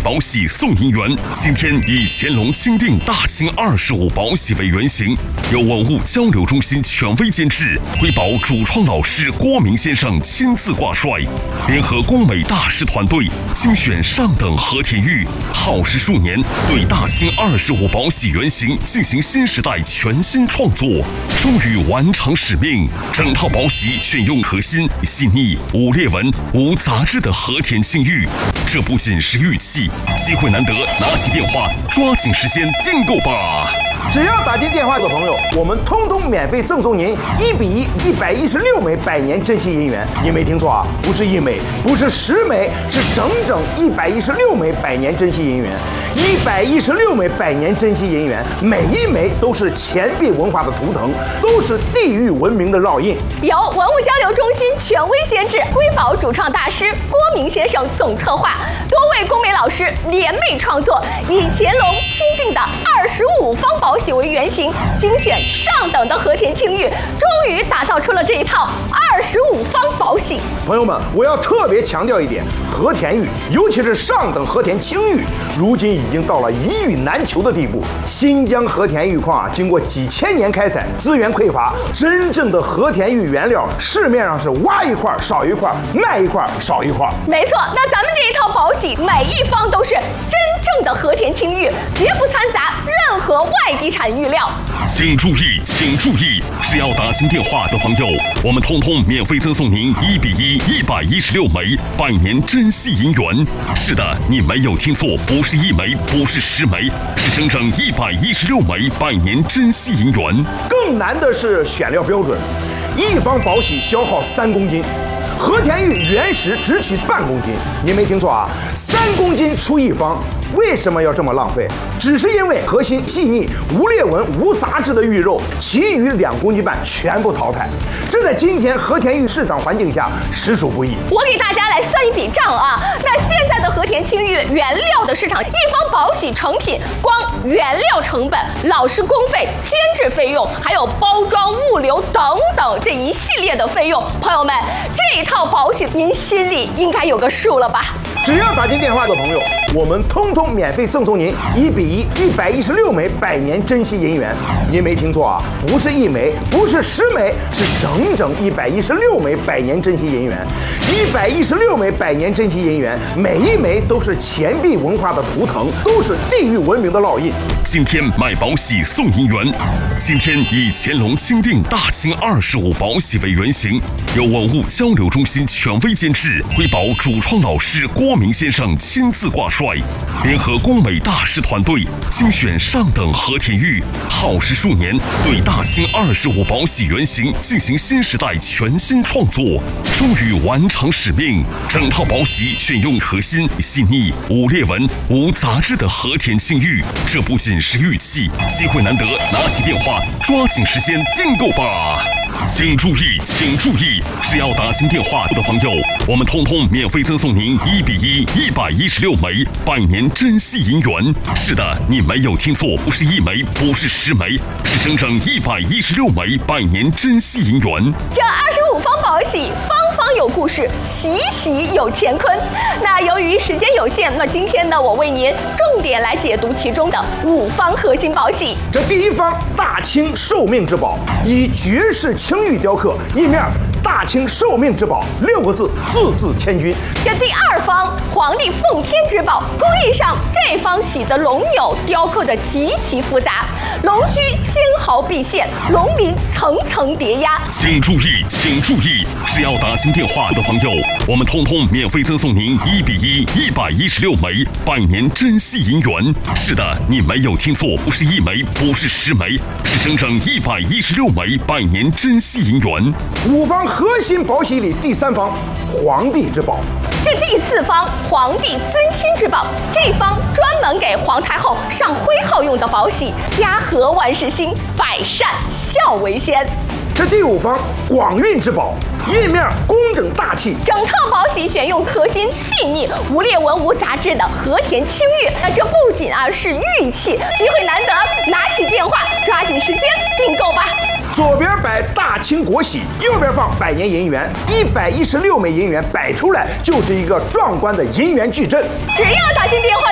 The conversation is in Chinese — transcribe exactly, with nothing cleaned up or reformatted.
保喜送银元。今天以乾隆钦定大清二十五宝喜为原型，由文物交流中心权威监制，瑰宝主创老师郭明先生亲自挂帅，联合工美大师团队精选上等和田玉，耗时数年，对大清二十五宝喜原型进行新时代全新创作，终于完成使命。整套宝喜选用核心、细腻、无裂纹、无杂质的和田青玉，这不仅是玉器，机会难得，拿起电话，抓紧时间订购吧！ 只要打进电话的朋友，我们通通免费赠送您一比一一百一十六枚百年珍稀银元。您没听错啊，不是一枚，不是十枚，是整整一百一十六枚百年珍稀银元。一百一十六枚百年珍稀银元，每一枚都是钱币文化的图腾，都是地域文明的烙印。 由文物交流中心权威监制，瑰宝主创大师郭明先生总策划，多位工美老师联袂创作，以乾隆钦定的二十五方宝喜为原型，精选上等的和田青玉，终于打造出了这一套二十五方宝喜。 朋友们，我要特别强调一点，和田玉，尤其是上等和田青玉，如今已经到了一玉难求的地步。新疆和田玉矿啊，经过几千年开采，资源匮乏，真正的和田玉原料市面上是挖一块少一块，卖一块少一块。 没错，那咱们这一套宝喜，每一方都是真正的和田青玉，绝不掺杂任何外地产玉料。 请注意，请注意，是要打进电话的朋友，我们通通免费赠送您一比一一百一十六枚百年珍稀银元。是的，你没有听错，不是一枚，不是十枚，是整整一百一十六枚百年珍稀银元。 更难的是选料标准，一方宝喜消耗三公斤。和田玉原石只取半公斤，您没听错啊，三公斤出一方。为什么要这么浪费？只是因为核心细腻、无裂纹、无杂质的玉肉，其余两公斤半全部淘汰。这在今天和田玉市场环境下实属不易。 我给大家来算一笔账啊，那现在的和田青玉原料的市场，一方宝喜成品，光原料成本、老师工费、监制费用，还有包装、物流等等这一系列的费用，朋友们，这一套宝喜您心里应该有个数了吧？ 只要打进电话的朋友，我们通通免费赠送您一比一一百一十六枚百年珍稀银元。您没听错啊，不是一枚，不是十枚，是整整一百一十六枚百年珍稀银元。一百一十六枚百年珍稀银元，每一枚都是钱币文化的图腾，都是地域文明的烙印。 今天买宝喜送银元。今天以乾隆钦定大清二十五宝喜为原型，由文物交流中心权威监制，瑰宝主创老师郭明先生亲自挂帅，联合工美大师团队精选上等和田玉，耗时数年，对大清二十五宝喜原型进行新时代全新创作，终于完成使命。整套宝喜选用核心、细腻、无裂纹、无杂质的和田青玉，这不仅是玉器，机会难得，拿起电话，抓紧时间订购吧！请注意，请注意，是要打进电话的朋友，我们通通免费赠送您一比一一百一十六枚百年珍稀银元。是的，你没有听错，不是一枚，不是十枚，是整整一百一十六枚百年珍稀银元。 这二十五方宝喜，方方有故事，喜喜有乾坤。那由于时间有限，那今天呢，我为您重点来解读其中的五方核心宝喜。 这第一方，大清寿命之宝，以绝世青玉雕刻，一面大清寿命之宝六个字，字字千钧。 这第二方，皇帝奉天之宝，工艺上这方喜的龙钮雕刻的极其复杂，龙须纤毫毕现，龙鳞层层叠压。 请注意，请注意，是要打进电话的朋友，我们通通免费赠送您一比一一百一十六枚百年珍稀银元。是的，你没有听错，不是一枚，不是十枚，是整整一百一十六枚百年珍稀银元。 五方核心宝喜里第三方，皇帝之宝。 这第四方，皇帝尊亲之宝，这一方专门给皇太后上徽号用的宝喜，家和万事兴，百善孝为先。 这第五方，广运之宝，印面工整大气， 整套宝喜选用核心细腻、无裂纹、无杂质的和田青玉。那这不仅啊是玉器，机会难得，拿起电话，抓紧时间订购吧。 左边摆大清国玺，右边放百年银元，一百一十六枚银元摆出来就是一个壮观的银元矩阵。 只要打进电话。